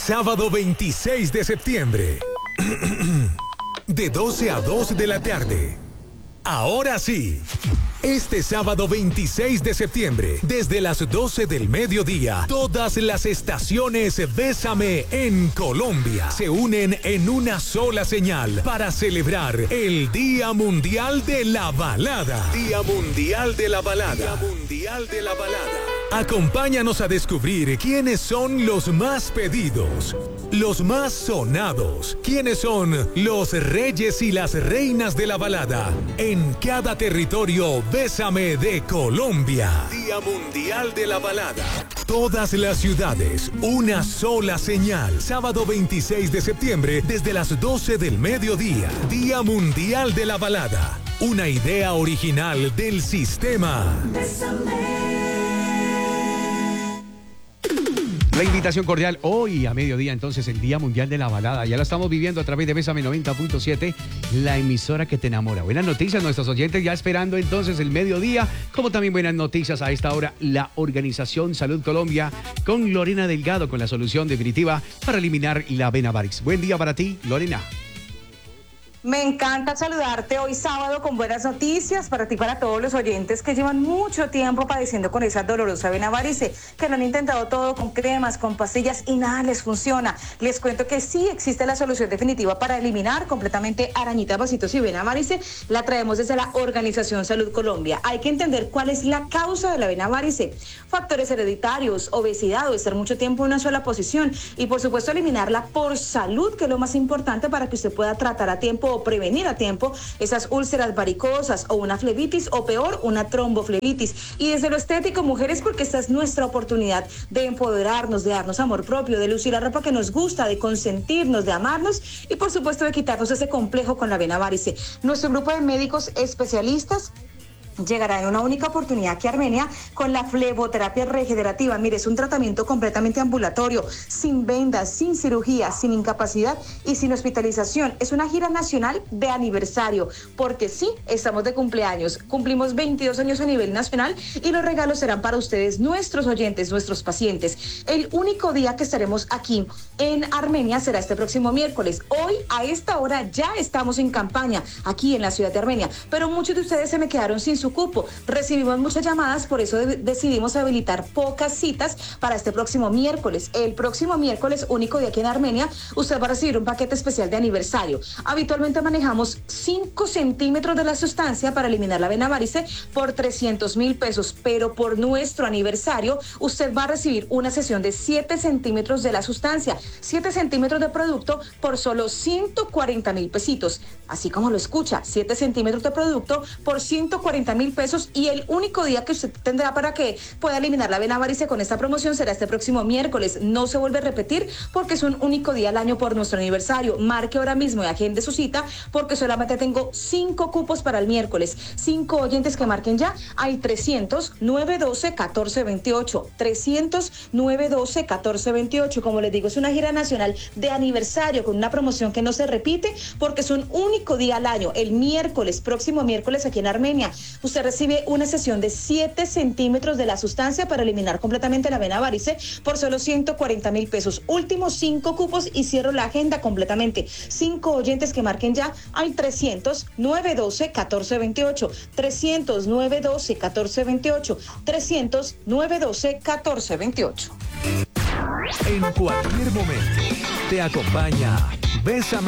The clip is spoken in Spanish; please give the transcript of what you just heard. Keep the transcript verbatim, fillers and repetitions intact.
Sábado veintiséis de septiembre. De doce a dos de la tarde. Ahora sí. Este sábado veintiséis de septiembre, desde las doce del mediodía, todas las estaciones Bésame en Colombia se unen en una sola señal para celebrar el Día Mundial de la Balada. Día Mundial de la Balada. Día Mundial de la Balada. Acompáñanos a descubrir quiénes son los más pedidos, los más sonados, quiénes son los reyes y las reinas de la balada en cada territorio Bésame de Colombia. Día Mundial de la Balada. Todas las ciudades, una sola señal. Sábado veintiséis de septiembre desde las doce del mediodía. Día Mundial de la Balada. Una idea original del sistema. Bésame. La invitación cordial hoy a mediodía, entonces, el Día Mundial de la Balada. Ya lo estamos viviendo a través de Bésame noventa punto siete, la emisora que te enamora. Buenas noticias, nuestros oyentes ya esperando entonces el mediodía, como también buenas noticias a esta hora, la Organización Salud Colombia con Lorena Delgado, con la solución definitiva para eliminar la vena varix. Buen día para ti, Lorena. Me encanta saludarte hoy sábado con buenas noticias para ti y para todos los oyentes que llevan mucho tiempo padeciendo con esa dolorosa vena varice, que lo han intentado todo con cremas, con pastillas y nada les funciona. Les cuento que sí existe la solución definitiva para eliminar completamente arañitas, vasitos y vena varice. La traemos desde la Organización Salud Colombia. Hay que entender cuál es la causa de la vena varice. Factores hereditarios, obesidad o estar mucho tiempo en una sola posición y por supuesto eliminarla por salud, que es lo más importante para que usted pueda tratar a tiempo o prevenir a tiempo esas úlceras varicosas o una flebitis o peor, una tromboflebitis. Y desde lo estético, mujeres, porque esta es nuestra oportunidad de empoderarnos, de darnos amor propio, de lucir la ropa que nos gusta, de consentirnos, de amarnos y por supuesto de quitarnos ese complejo con la vena varice. Nuestro grupo de médicos especialistas llegará en una única oportunidad aquí a Armenia con la fleboterapia regenerativa. Mire, es un tratamiento completamente ambulatorio, sin vendas, sin cirugía, sin incapacidad y sin hospitalización. Es una gira nacional de aniversario, porque sí, estamos de cumpleaños. Cumplimos veintidós años a nivel nacional y los regalos serán para ustedes, nuestros oyentes, nuestros pacientes. El único día que estaremos aquí en Armenia será este próximo miércoles. Hoy, a esta hora, ya estamos en campaña aquí en la ciudad de Armenia, pero muchos de ustedes se me quedaron sin su cupo. Recibimos muchas llamadas, por eso de- decidimos habilitar pocas citas para este próximo miércoles. El próximo miércoles, único día aquí en Armenia, usted va a recibir un paquete especial de aniversario. Habitualmente manejamos cinco centímetros de la sustancia para eliminar la vena varice por trescientos mil pesos, pero por nuestro aniversario, usted va a recibir una sesión de siete centímetros de la sustancia, siete centímetros de producto por solo ciento cuarenta mil pesitos. Así como lo escucha, siete centímetros de producto por ciento cuarenta mil pesos, y el único día que usted tendrá para que pueda eliminar la vena varice con esta promoción será este próximo miércoles. No se vuelve a repetir porque es un único día al año por nuestro aniversario. Marque ahora mismo y agende su cita porque solamente tengo cinco cupos para el miércoles. Cinco oyentes que marquen ya. Hay trescientos, nueve doce, catorce veintiocho. trescientos, nueve doce, catorce veintiocho. Como les digo, es una gira nacional de aniversario con una promoción que no se repite porque es un único día al año. El miércoles, próximo miércoles aquí en Armenia, usted recibe una sesión de siete centímetros de la sustancia para eliminar completamente la vena varice por solo ciento cuarenta mil pesos. Últimos cinco cupos y cierro la agenda completamente. Cinco oyentes que marquen ya. Hay trescientos, nueve doce, catorce veintiocho. trescientos, nueve doce, catorce veintiocho. trescientos, nueve doce, catorce veintiocho. En cualquier momento te acompaña Bésame